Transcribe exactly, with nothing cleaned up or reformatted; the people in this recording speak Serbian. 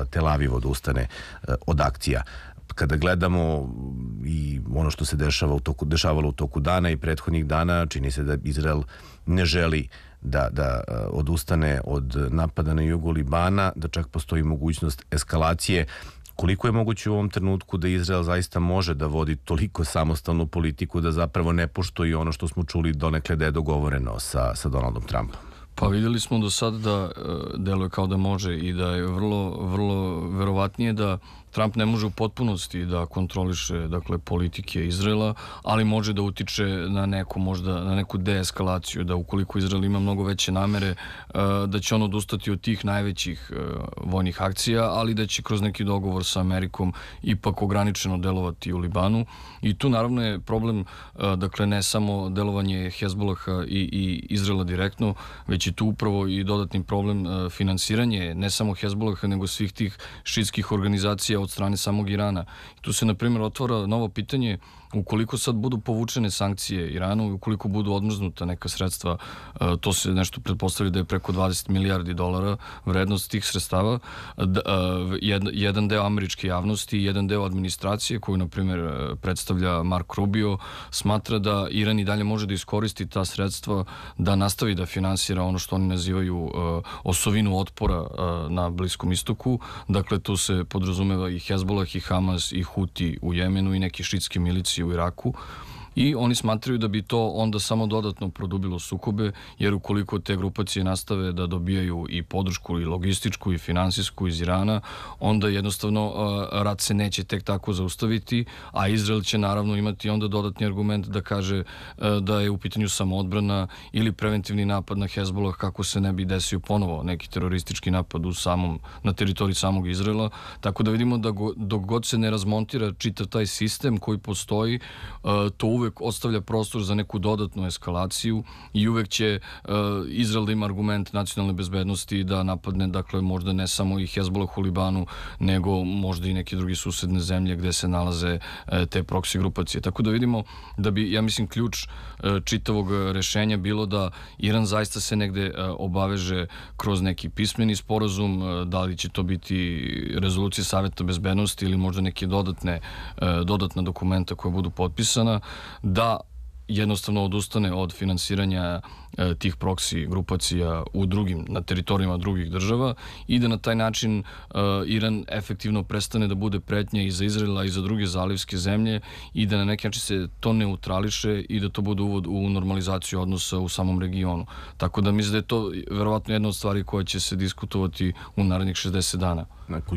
Tel Aviv odustane od akcija. Kada gledamo i ono što se dešava u toku, dešavalo u toku dana i prethodnih dana, čini se da Izrael ne želi da, da odustane od napada na jugu Libana, da čak postoji mogućnost eskalacije. Koliko je moguće u ovom trenutku da Izrael zaista može da vodi toliko samostalnu politiku da zapravo ne poštuje ono što smo čuli donekle da je dogovoreno sa, sa Donaldom Trumpom? Pa vidjeli smo do sad da deluje kao da može i da je vrlo, vrlo verovatnije da Trump ne može u potpunosti da kontroliše, dakle, politike Izraela, ali može da utiče na neku, možda, na neku deeskalaciju, da ukoliko Izrael ima mnogo veće namere, da će on odustati od tih najvećih vojnih akcija, ali da će kroz neki dogovor sa Amerikom ipak ograničeno delovati u Libanu. I tu naravno je problem, dakle, ne samo delovanje Hezbolaha i, i Izraela direktno, već i tu upravo i dodatni problem finansiranje, ne samo Hezbolaha, nego svih tih šiitskih organizacija od strane samog Irana. I tu se, na primjer, otvara novo pitanje, ukoliko sad budu povučene sankcije Iranu i ukoliko budu odmrznuta neka sredstva, to se nešto pretpostavlja da je preko dvadeset milijardi dolara vrednost tih sredstava, jedan deo američke javnosti i jedan deo administracije koju, na primjer, predstavlja Mark Rubio, smatra da Iran i dalje može da iskoristi ta sredstva da nastavi da finansira ono što oni nazivaju osovinu otpora na Bliskom istoku. Dakle, tu se podrazumeva i Hezbolah, i Hamas, i Huti u Jemenu i neke šiitske milicije u Iraku. I oni smatraju da bi to onda samo dodatno produbilo sukobe, jer ukoliko te grupacije nastave da dobijaju i podršku i logističku i finansijsku iz Irana, onda jednostavno rat se neće tek tako zaustaviti, a Izrael će naravno imati onda dodatni argument da kaže da je u pitanju samoodbrana ili preventivni napad na Hezbolah kako se ne bi desio ponovo neki teroristički napad u samom, na teritoriji samog Izraela. Tako da vidimo da go, dok god se ne razmontira čitav taj sistem koji postoji, to uvek ostavlja prostor za neku dodatnu eskalaciju i uvek će uh, Izrael da ima argument nacionalne bezbednosti da napadne, dakle, možda ne samo i Hezbolah u Libanu, nego možda i neke druge susedne zemlje gde se nalaze uh, te proksi grupacije. Tako da vidimo da bi, ja mislim, ključ uh, čitavog rešenja bilo da Iran zaista se negde uh, obaveže kroz neki pismeni sporazum, uh, da li će to biti rezolucije Saveta bezbednosti ili možda neke dodatne, uh, dodatna dokumenta koja budu potpisana, da jednostavno odustane od finansiranja e, tih proksi grupacija u drugim, na teritorijama drugih država i da na taj način e, Iran efektivno prestane da bude pretnja i za Izraela i za druge zalivske zemlje i da na neki način se to neutrališe i da to bude uvod u normalizaciju odnosa u samom regionu. Tako da mislim da je to verovatno jedna od stvari koja će se diskutovati u narednih šezdeset dana.